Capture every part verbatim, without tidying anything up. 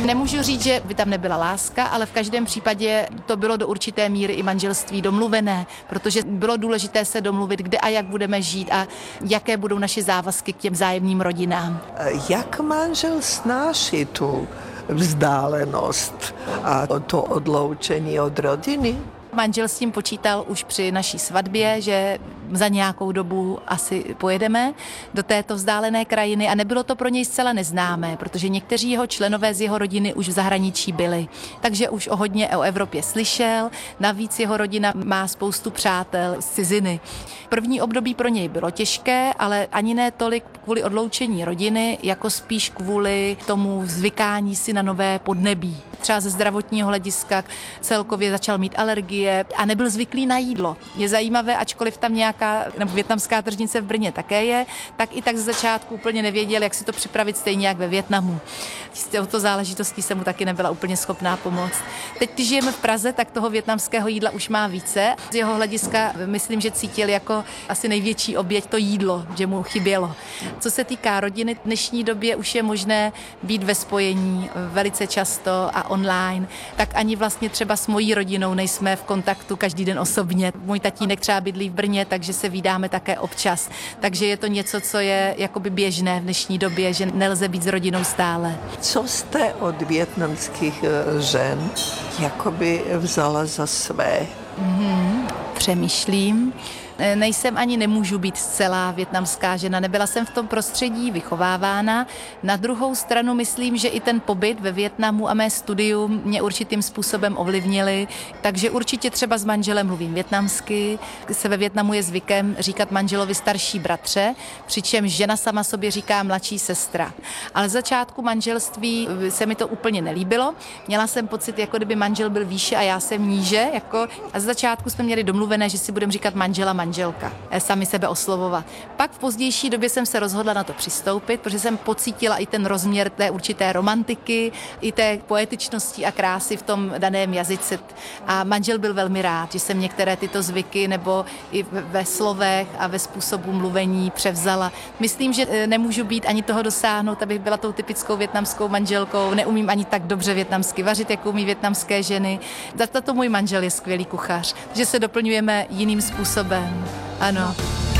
Nemůžu říct, že by tam nebyla láska, ale v každém případě to bylo do určité míry i manželství domluvené, protože bylo důležité se domluvit, kde a jak budeme žít a jaké budou naše závazky k těm vzájemným rodinám. Jak manžel snáší tu vzdálenost a to odloučení od rodiny? Manžel s tím počítal už při naší svatbě, že za nějakou dobu asi pojedeme do této vzdálené krajiny a nebylo to pro něj zcela neznámé, protože někteří jeho členové z jeho rodiny už v zahraničí byli. Takže už o hodně o Evropě slyšel, navíc jeho rodina má spoustu přátel z ciziny. První období pro něj bylo těžké, ale ani ne tolik kvůli odloučení rodiny, jako spíš kvůli tomu zvykání si na nové podnebí. Třeba ze zdravotního hlediska celkově začal mít alergie a nebyl zvyklý na jídlo. Je zajímavé, ačkoliv tam nějaká, nebo vietnamská tržnice v Brně také je, tak i tak ze začátku úplně nevěděl, jak si to připravit stejně jak ve Vietnamu. S touto záležitostí jsem mu taky nebyla úplně schopná pomoct. Teď, když žijeme v Praze, tak toho vietnamského jídla už má více. Z jeho hlediska myslím, že cítil jako asi největší oběť to jídlo, že mu chybělo. Co se týká rodiny, v dnešní době už je možné být ve spojení velice často a online, tak ani vlastně třeba s mojí rodinou nejsme v kontaktu každý den osobně. Můj tatínek třeba bydlí v Brně, takže se vídáme také občas. Takže je to něco, co je jakoby běžné v dnešní době, že nelze být s rodinou stále. Co jste od vietnamských žen jakoby vzala za své? Mm-hmm. Přemýšlím. Nejsem ani nemůžu být zcela vietnamská žena. Nebyla jsem v tom prostředí vychovávána. Na druhou stranu myslím, že i ten pobyt ve Vietnamu a mé studium mě určitým způsobem ovlivnili. Takže určitě třeba s manželem mluvím vietnamsky. Se ve Vietnamu je zvykem říkat manželovi starší bratře, přičemž žena sama sobě říká mladší sestra. Ale z začátku manželství se mi to úplně nelíbilo. Měla jsem pocit, jako kdyby manžel byl výše a já jsem níže. Jako, a z začátku jsme měli domluvené, že si budeme říkat manžela, manželka, sami sebe oslovovat. Pak v pozdější době jsem se rozhodla na to přistoupit, protože jsem pocítila i ten rozměr té určité romantiky, i té poetičnosti a krásy v tom daném jazyce. A manžel byl velmi rád, že jsem některé tyto zvyky nebo i ve slovech a ve způsobu mluvení převzala. Myslím, že nemůžu být ani toho dosáhnout, abych byla tou typickou vietnamskou manželkou. Neumím ani tak dobře vietnamsky vařit, jako umí vietnamské ženy. Za to můj manžel je skvělý kuchař, že se doplňujeme jiným způsobem. Ano.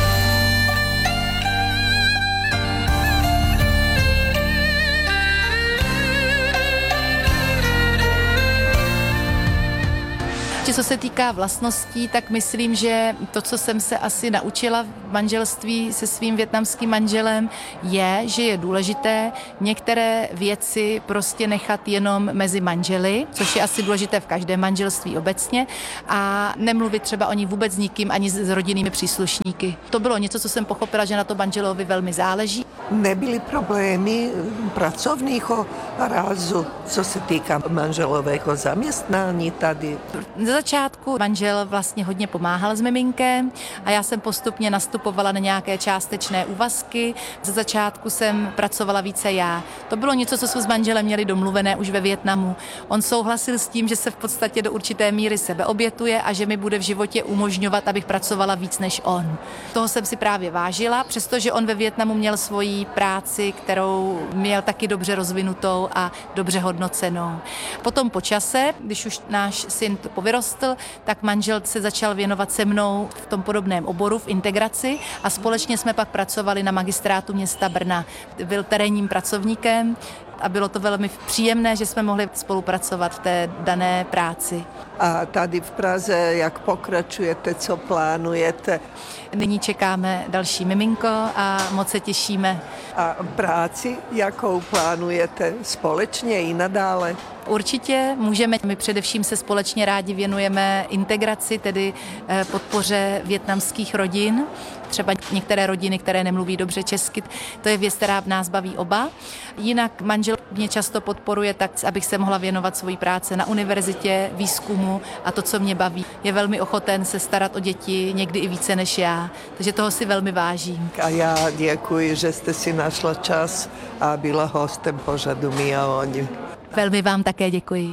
Co se týká vlastností, tak myslím, že to, co jsem se asi naučila v manželství se svým vietnamským manželem, je, že je důležité některé věci prostě nechat jenom mezi manželi, což je asi důležité v každém manželství obecně, a nemluvit třeba o ní vůbec s nikým, ani s rodinnými příslušníky. To bylo něco, co jsem pochopila, že na to manželovi velmi záleží. Nebyly problémy pracovního rázu, co se týká manželového zaměstnání tady? Na začátku manžel vlastně hodně pomáhal s miminkem a já jsem postupně nastupovala na nějaké částečné úvazky. Za začátku jsem pracovala více já. To bylo něco, co jsme s manželem měli domluvené už ve Vietnamu. On souhlasil s tím, že se v podstatě do určité míry sebeobětuje a že mi bude v životě umožňovat, abych pracovala víc než on. Toho jsem si právě vážila, přestože on ve Vietnamu měl svoji práci, kterou měl taky dobře rozvinutou a dobře hodnocenou. Potom po čase, když už náš syn povyrostl, tak manžel se začal věnovat se mnou v tom podobném oboru v integraci a společně jsme pak pracovali na magistrátu města Brna. Byl terénním pracovníkem a bylo to velmi příjemné, že jsme mohli spolupracovat v té dané práci. A tady v Praze, jak pokračujete, co plánujete? Nyní čekáme další miminko a moc se těšíme. A práci, jakou plánujete společně i nadále? Určitě můžeme. My především se společně rádi věnujeme integraci, tedy podpoře vietnamských rodin. Třeba některé rodiny, které nemluví dobře česky, to je věc, která v nás baví oba. Jinak manžel mě často podporuje tak, abych se mohla věnovat svojí práci na univerzitě, výzkumu a to, co mě baví. Je velmi ochoten se starat o děti, někdy i více než já, takže toho si velmi vážím. A já děkuji, že jste si našla čas a byla hostem pořadu Mia Oni. Velmi vám také děkuji.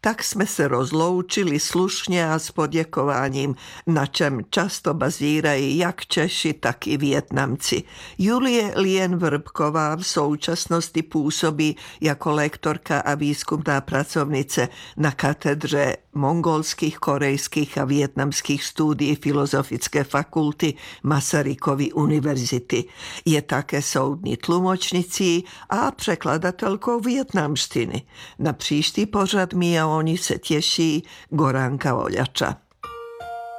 Tak jsme se rozloučili slušně a s poděkováním, na čem často bazírají jak Češi, tak i Vietnamci. Julie Lien-Vrbková v současnosti působí jako lektorka a výzkumná pracovnice na katedře mongolských, korejských a vietnamských studií Filozofické fakulty Masarykovy univerzity. Je také soudní tlumočnicí a překladatelkou vietnamštiny. Na příští pořad mi a oni se těší Goranka Oljača.